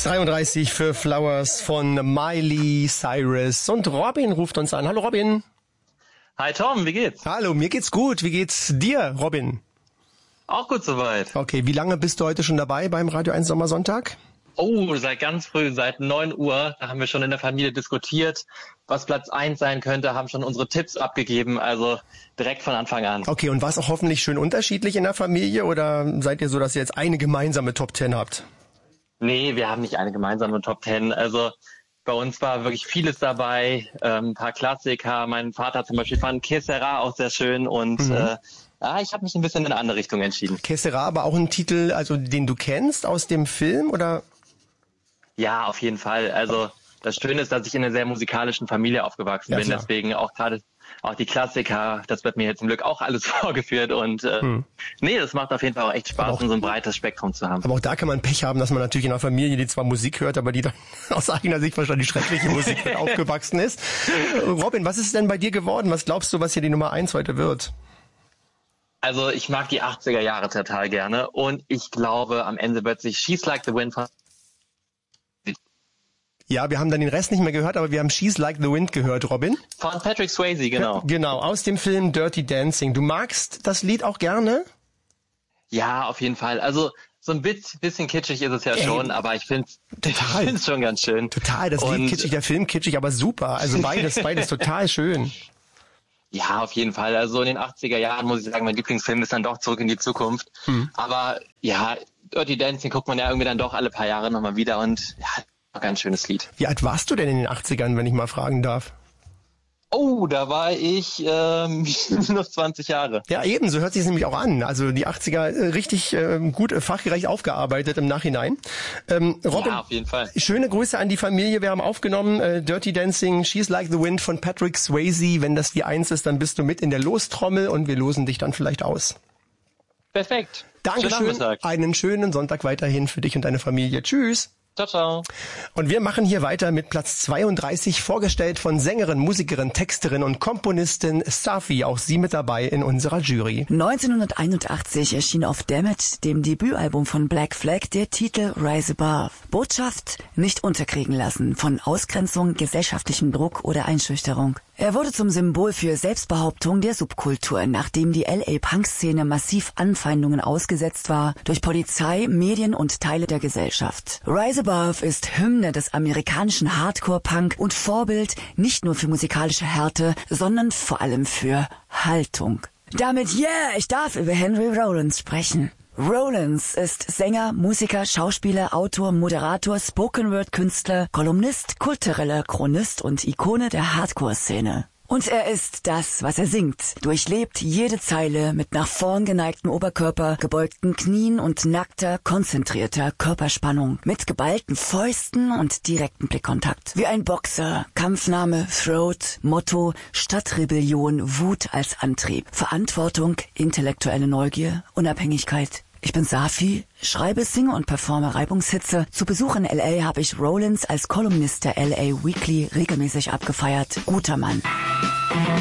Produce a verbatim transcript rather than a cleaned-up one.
Platz dreiunddreißig für Flowers von Miley Cyrus. Und Robin ruft uns an. Hallo Robin. Hi Tom, wie geht's? Hallo, mir geht's gut. Wie geht's dir, Robin? Auch gut soweit. Okay, wie lange bist du heute schon dabei beim Radio eins Sommersonntag? Oh, seit ganz früh, seit neun Uhr. Da haben wir schon in der Familie diskutiert, was Platz eins sein könnte, haben schon unsere Tipps abgegeben, also direkt von Anfang an. Okay, und war es auch hoffentlich schön unterschiedlich in der Familie oder seid ihr so, dass ihr jetzt eine gemeinsame Top Ten habt? Nee, wir haben nicht eine gemeinsame Top Ten. Also bei uns war wirklich vieles dabei, ähm, ein paar Klassiker. Mein Vater zum Beispiel fand Que Sera auch sehr schön und mhm. äh, ja, ich habe mich ein bisschen in eine andere Richtung entschieden. Que Sera, aber auch ein Titel, also den du kennst aus dem Film, oder? Ja, auf jeden Fall. Also das Schöne ist, dass ich in einer sehr musikalischen Familie aufgewachsen ja, bin. Klar. Deswegen auch gerade auch die Klassiker, das wird mir jetzt zum Glück auch alles vorgeführt. Und äh, hm. nee, das macht auf jeden Fall auch echt Spaß, auch, so ein breites Spektrum zu haben. Aber auch da kann man Pech haben, dass man natürlich in einer Familie, die zwar Musik hört, aber die dann aus eigener Sicht wahrscheinlich schreckliche Musik mit aufgewachsen ist. Robin, was ist denn bei dir geworden? Was glaubst du, was hier die Nummer eins heute wird? Also ich mag die achtziger Jahre total gerne und ich glaube, am Ende wird sich She's Like the Wind von... Ja, wir haben dann den Rest nicht mehr gehört, aber wir haben She's Like the Wind gehört, Robin. Von Patrick Swayze, genau. Ja, genau, aus dem Film Dirty Dancing. Du magst das Lied auch gerne? Ja, auf jeden Fall. Also so ein bisschen kitschig ist es ja Ey, schon, aber ich finde es schon ganz schön. Total, das und Lied kitschig, der Film kitschig, aber super. Also beides, beides total schön. Ja, auf jeden Fall. Also in den achtziger Jahren muss ich sagen, mein Lieblingsfilm ist dann doch Zurück in die Zukunft. Hm. Aber ja, Dirty Dancing guckt man ja irgendwie dann doch alle paar Jahre nochmal wieder und ja, ein ganz schönes Lied. Wie alt warst du denn in den achtzigern, wenn ich mal fragen darf? Oh, da war ich ähm, noch zwanzig Jahre. Ja, eben, so hört sich es nämlich auch an. Also die achtziger äh, richtig äh, gut äh, fachgerecht aufgearbeitet im Nachhinein. Ähm, Robin, ja, auf jeden Fall. Schöne Grüße an die Familie. Wir haben aufgenommen äh, Dirty Dancing, She's Like the Wind von Patrick Swayze. Wenn das die Eins ist, dann bist du mit in der Lostrommel und wir losen dich dann vielleicht aus. Perfekt. Dankeschön. Einen schönen Sonntag weiterhin für dich und deine Familie. Tschüss. Ciao, ciao. Und wir machen hier weiter mit Platz zweiunddreißig, vorgestellt von Sängerin, Musikerin, Texterin und Komponistin Safi. Auch sie mit dabei in unserer Jury. neunzehnhunderteinundachtzig erschien auf Dammit, dem Debütalbum von Black Flag, der Titel Rise Above. Botschaft: nicht unterkriegen lassen von Ausgrenzung, gesellschaftlichem Druck oder Einschüchterung. Er wurde zum Symbol für Selbstbehauptung der Subkultur, nachdem die L A-Punk-Szene massiv Anfeindungen ausgesetzt war durch Polizei, Medien und Teile der Gesellschaft. Rise Above ist Hymne des amerikanischen Hardcore-Punk und Vorbild nicht nur für musikalische Härte, sondern vor allem für Haltung. Damit, yeah, ich darf über Henry Rollins sprechen. Rollins ist Sänger, Musiker, Schauspieler, Autor, Moderator, Spoken-Word-Künstler, Kolumnist, kultureller Chronist und Ikone der Hardcore-Szene. Und er ist das, was er singt. Durchlebt jede Zeile mit nach vorn geneigtem Oberkörper, gebeugten Knien und nackter, konzentrierter Körperspannung. Mit geballten Fäusten und direktem Blickkontakt. Wie ein Boxer. Kampfname, Throat, Motto, Stadtrebellion, Wut als Antrieb. Verantwortung, intellektuelle Neugier, Unabhängigkeit. Ich bin Safi, schreibe, singe und performe Reibungshitze. Zu Besuch in L A habe ich Rollins als Kolumnist der L A Weekly regelmäßig abgefeiert. Guter Mann.